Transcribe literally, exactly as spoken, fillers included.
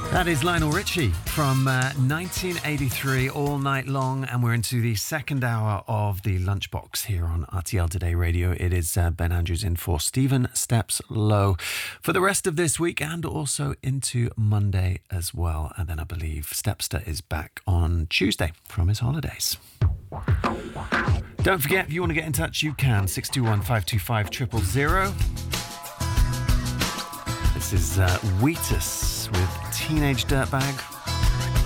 That is Lionel Richie from uh, nineteen eighty-three, All Night Long, and we're into the second hour of the Lunchbox here on R T L Today Radio. It is uh, Ben Andrews in for Stephen Steps Low for the rest of this week and also into Monday as well. And then I believe Stepster is back on Tuesday from his holidays. Don't forget, if you want to get in touch, you can. six two one, five two five, zero zero zero. This is uh, Wheatus with Teenage Dirtbag.